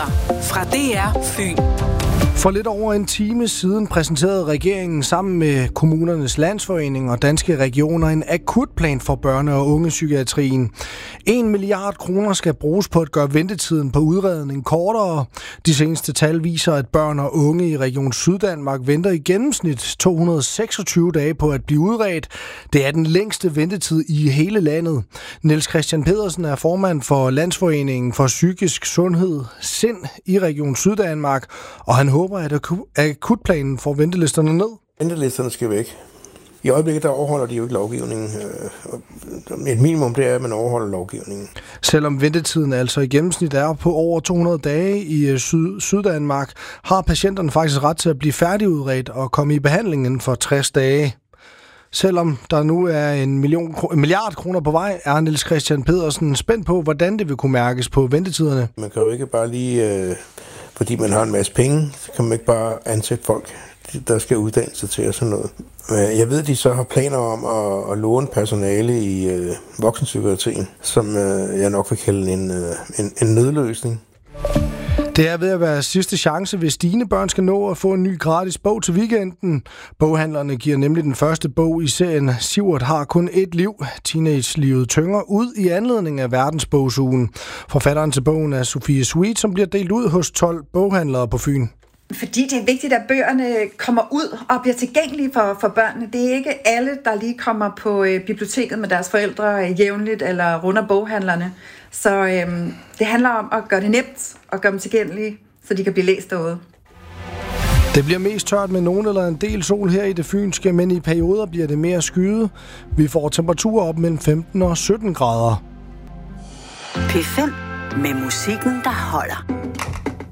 Nyheder fra DR Fyn. For lidt over en time siden præsenterede regeringen sammen med Kommunernes Landsforening og Danske Regioner en akutplan for børne- og ungepsykiatrien. 1 milliard kroner skal bruges på at gøre ventetiden på udredning kortere. De seneste tal viser, at børn og unge i Region Syddanmark venter i gennemsnit 226 dage på at blive udredt. Det er den længste ventetid i hele landet. Niels Christian Pedersen er formand for Landsforeningen for Psykisk Sundhed Sind i Region Syddanmark, og han håber, at akutplanen får ventelisterne ned. Ventelisterne skal væk. I øjeblikket der overholder de jo ikke lovgivningen. Et minimum det er, at man overholder lovgivningen. Selvom ventetiden altså i gennemsnit er på over 200 dage i Syddanmark, har patienterne faktisk ret til at blive færdigudredt og komme i behandling inden for 60 dage. Selvom der nu er 1 milliard kroner på vej, er Niels Christian Pedersen spændt på, hvordan det vil kunne mærkes på ventetiderne. Man kan jo ikke bare lige, fordi man har en masse penge, så kan man ikke bare ansætte folk, der skal uddanne sig til og sådan noget. Jeg ved, at de så har planer om at låne personale i voksenpsykiatrien, som jeg nok vil kalde en nødløsning. Det er ved at være sidste chance, hvis dine børn skal nå at få en ny gratis bog til weekenden. Boghandlerne giver nemlig den første bog i serien Sivert har kun et liv. Teenage-livet tynger ud i anledning af verdensbogsugen. Forfatteren til bogen er Sofie Sweet, som bliver delt ud hos 12 boghandlere på Fyn. Fordi det er vigtigt, at bøgerne kommer ud og bliver tilgængelige for børnene. Det er ikke alle, der lige kommer på biblioteket med deres forældre jævnligt eller runder boghandlerne. Så det handler om at gøre det nemt og gøre dem tilgængelige, så de kan blive læst derude. Det bliver mest tørt med nogen eller en del sol her i det fynske, men i perioder bliver det mere skyet. Vi får temperaturer op mellem 15 og 17 grader. P5 med musikken, der holder.